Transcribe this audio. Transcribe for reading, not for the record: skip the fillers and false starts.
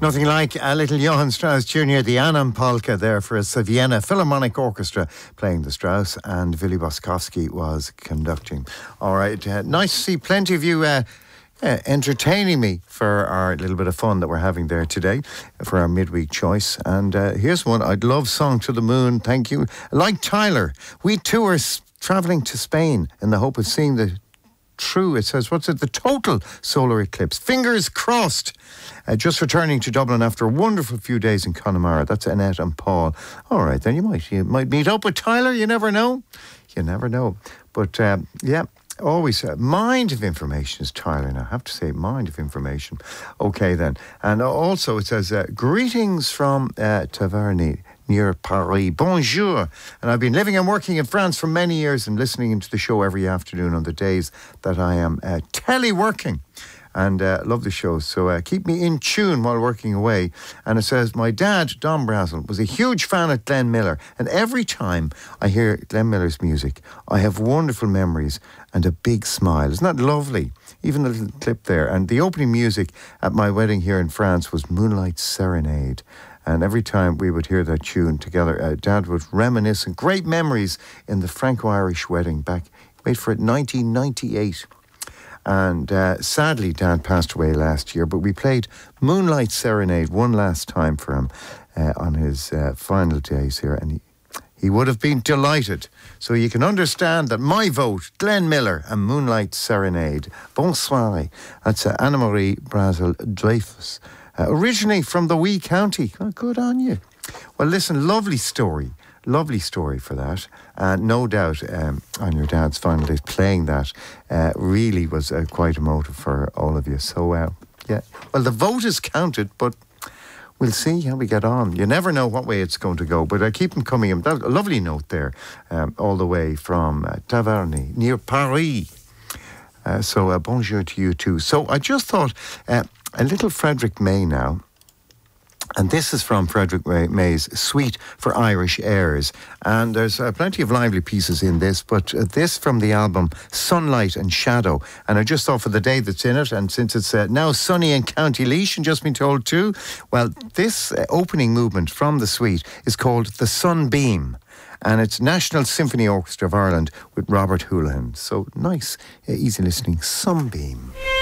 Nothing like a little Johann Strauss Jr., the Annam Polka there for us, the Vienna Philharmonic Orchestra playing the Strauss, and Willy Boskowski was conducting. All right, nice to see plenty of you entertaining me for our little bit of fun that we're having there today for our midweek choice. And here's one. I'd love Song to the Moon. Thank you. Like Tyler, we too are travelling to Spain in the hope of seeing the it says, the total solar eclipse. Fingers crossed. Just returning to Dublin after a wonderful few days in Connemara. That's Annette and Paul. All right, then you might meet up with Tyler. You never know. You never know. But yeah, always mind of information is Tyler now. I have to say, mind of information. Okay, then. And also it says, greetings from Taverny, near Paris. Bonjour. And I've been living and working in France for many years and listening into the show every afternoon on the days that I am teleworking. And love the show. So keep me in tune while working away. And it says, my dad, Don Brazel, was a huge fan of Glenn Miller. And every time I hear Glenn Miller's music, I have wonderful memories and a big smile. Isn't that lovely? Even the little clip there. And the opening music at my wedding here in France was Moonlight Serenade. And every time we would hear that tune together, Dad would reminisce on great memories in the Franco-Irish wedding back, wait for it, 1998. And sadly, Dad passed away last year, but we played Moonlight Serenade one last time for him on his final days here, and he would have been delighted. So you can understand that my vote, Glenn Miller and Moonlight Serenade. Bonsoir. That's Anna-Marie Brazel-Dreyfus. Originally from the wee county. Oh, good on you. Well, listen, lovely story for that. No doubt on your dad's final days, playing that really was quite emotive for all of you. So, yeah. Well, the vote is counted, but we'll see how we get on. You never know what way it's going to go, but I keep them coming in. That, a lovely note there, all the way from Taverny, near Paris. So, bonjour to you too. So, I just thought... a little Frederick May now, and this is from Frederick May's Suite for Irish Airs, and there's plenty of lively pieces in this, but this from the album Sunlight and Shadow, and I just thought for the day that's in it, and since it's now sunny in County Laois, and just been told too, well, this opening movement from the suite is called The Sunbeam, and it's National Symphony Orchestra of Ireland with Robert Houlihan. So nice, easy listening, Sunbeam.